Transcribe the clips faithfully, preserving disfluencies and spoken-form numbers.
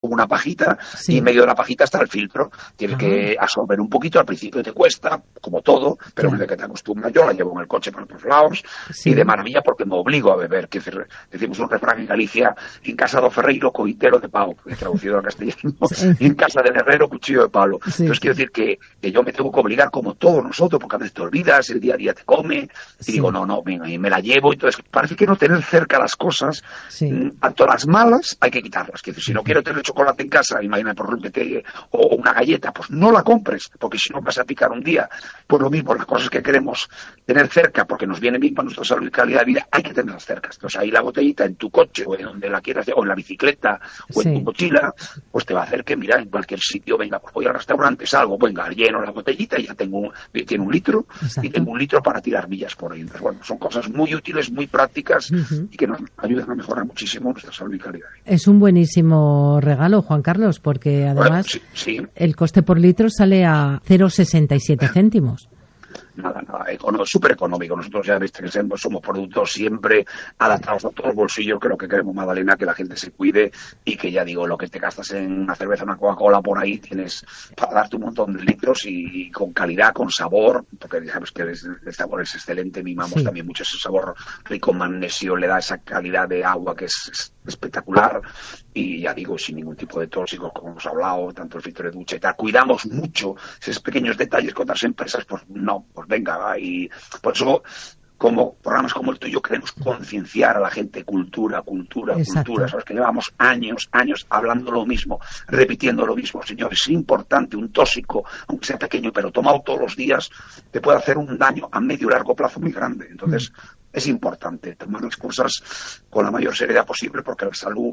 como una pajita, sí. y en medio de la pajita está el filtro. Tienes Ajá. que absorber un poquito, al principio te cuesta, como todo, pero Claro. una vez que te acostumbras, yo la llevo en el coche para todos lados, Sí. y de maravilla porque me obligo a beber. Que decimos un refrán en Galicia: en casa do ferreiro, coitero de pau, traducido al castellano, Sí. y en casa del herrero, cuchillo de palo. Sí, Entonces sí. quiero decir que, que yo me tengo que obligar, como todos nosotros, porque a veces te olvidas, el día a día te come, y Sí. digo, no, no, venga, y me la llevo. Entonces parece que no tener cerca las cosas, Sí. mm, tanto las malas, hay que quitarlas. Quiero decir, si no quiero tener chocolate en casa, imagina, por ejemplo, que te, o una galleta, pues no la compres, porque si no vas a picar un día. Pues lo mismo, las cosas que queremos tener cerca, porque nos vienen bien para nuestra salud y calidad de vida, hay que tenerlas cerca. Entonces ahí la botellita en tu coche, o en donde la quieras, o en la bicicleta, o Sí. en tu mochila, pues te va a hacer que, mira, en cualquier sitio, venga, pues voy al restaurante, salgo, venga, lleno la botellita y ya tengo un, tiene un litro, Exacto. y tengo un litro para tirar millas por ahí. Entonces, bueno, son cosas muy útiles, muy prácticas, Uh-huh. y que nos ayudan a mejorar muchísimo nuestra salud y calidad de vida. Es un buenísimo regalo, Juan Carlos, porque además Bueno, sí, sí. el coste por litro sale a cero coma sesenta y siete céntimos. Nada, nada, econo- súper económico. Nosotros ya viste que somos, somos productos siempre adaptados a todos los bolsillos. Creo que queremos, Magdalena, que la gente se cuide y que, ya digo, lo que te gastas en una cerveza, una Coca-Cola, por ahí tienes para darte un montón de litros y, y con calidad, con sabor, porque ya sabes que el, el sabor es excelente. Mimamos Sí. también mucho ese sabor rico en magnesio, le da esa calidad de agua que es, es espectacular. Y ya digo, sin ningún tipo de tóxicos, como hemos hablado, tanto el filtro de ducha y tal. Cuidamos mucho esos pequeños detalles que otras empresas, pues no, pues venga, va, y por eso, como programas como el tuyo, queremos concienciar a la gente: cultura, cultura, Exacto. cultura. Sabes que llevamos años, años hablando lo mismo, repitiendo lo mismo. Señores, es importante, un tóxico, aunque sea pequeño, pero tomado todos los días, te puede hacer un daño a medio y largo plazo muy grande. Entonces, mm. es importante tomar las cosas con la mayor seriedad posible, porque la salud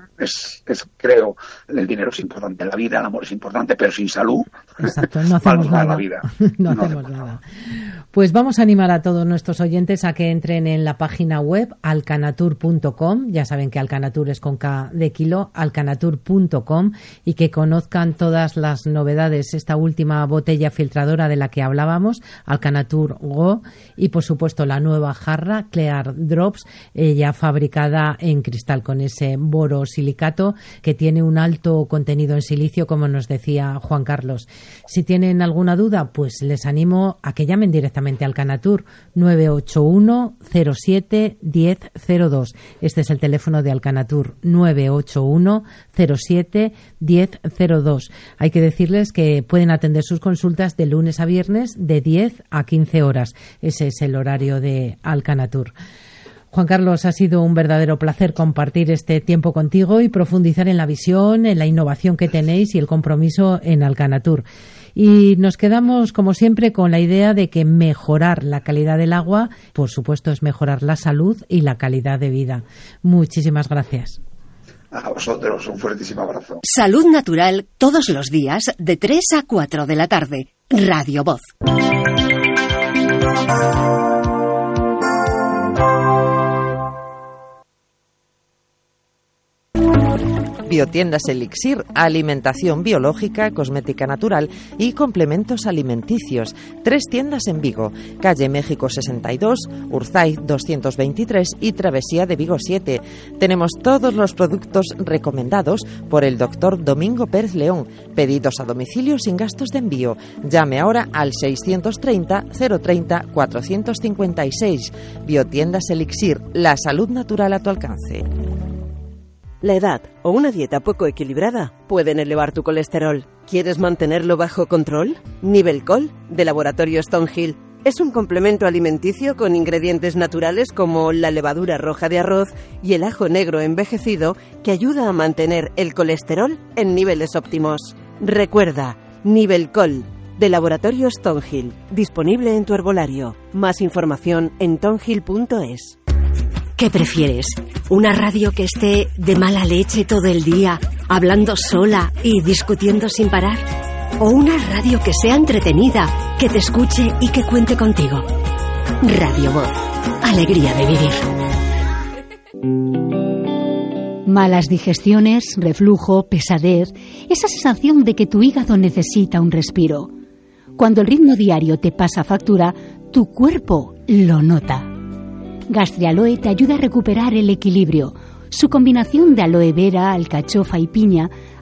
es, es, creo, el dinero es importante, la vida, el amor es importante, pero sin salud, exacto, no hacemos nada. nada. La vida. no, no hacemos nada. nada. Pues vamos a animar a todos nuestros oyentes a que entren en la página web alcanatur punto com. Ya saben que Alcanatur es con K de kilo, alcanatur punto com, y que conozcan todas las novedades. Esta última botella filtradora de la que hablábamos, Alcanatur Go, y por supuesto la nueva jarra Clear Drops, eh, ya fabricada en cristal con ese borosilicato que tiene un alto contenido en silicio, como nos decía Juan Carlos. Si tienen alguna duda, pues les animo a que llamen directamente a Alcanatur nueve ocho uno cero siete uno cero cero dos. Este es el teléfono de Alcanatur, nueve ocho uno cero siete uno cero cero dos. Hay que decirles que pueden atender sus consultas de lunes a viernes de diez a quince horas. Ese es el horario de Alcanatur. Juan Carlos, ha sido un verdadero placer compartir este tiempo contigo y profundizar en la visión, en la innovación que tenéis y el compromiso en Alcanatur. Y nos quedamos, como siempre, con la idea de que mejorar la calidad del agua, por supuesto, es mejorar la salud y la calidad de vida. Muchísimas gracias. A vosotros, un fuertísimo abrazo. Salud Natural, todos los días, de tres a cuatro de la tarde. Radio Voz. Biotiendas Elixir, alimentación biológica, cosmética natural y complementos alimenticios. Tres tiendas en Vigo, calle México sesenta y dos, Urzaiz doscientos veintitrés y Travesía de Vigo siete. Tenemos todos los productos recomendados por el doctor Domingo Pérez León. Pedidos a domicilio sin gastos de envío. Llame ahora al seiscientos treinta cero treinta cuatrocientos cincuenta y seis. Biotiendas Elixir, la salud natural a tu alcance. La edad o una dieta poco equilibrada pueden elevar tu colesterol. ¿Quieres mantenerlo bajo control? Nivelcol, de Laboratorio Stonehill, es un complemento alimenticio con ingredientes naturales como la levadura roja de arroz y el ajo negro envejecido que ayuda a mantener el colesterol en niveles óptimos. Recuerda, Nivelcol, de Laboratorio Stonehill, disponible en tu herbolario. Más información en tonhill punto es. ¿Qué prefieres? ¿Una radio que esté de mala leche todo el día, hablando sola y discutiendo sin parar? ¿O una radio que sea entretenida, que te escuche y que cuente contigo? Radio Voz. Alegría de vivir. Malas digestiones, reflujo, pesadez, esa sensación de que tu hígado necesita un respiro. Cuando el ritmo diario te pasa factura, tu cuerpo lo nota. Gastrialoe te ayuda a recuperar el equilibrio. Su combinación de aloe vera, alcachofa y piña